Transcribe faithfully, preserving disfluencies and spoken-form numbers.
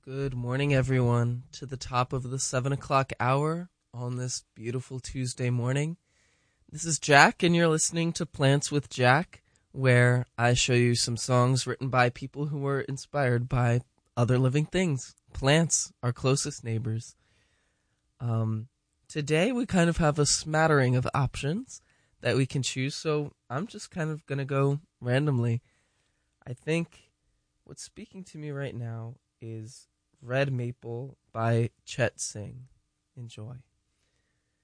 Good morning, everyone, to the top of the seven o'clock hour on this beautiful Tuesday morning. This is Jack, and you're listening to Plants with Jack, where I show you some songs written by people who were inspired by other living things. Plants, our closest neighbors. Um, today, we kind of have a smattering of options that we can choose, so I'm just kind of going to go randomly. I think what's speaking to me right now is Red Maple by Chet Singh. Enjoy.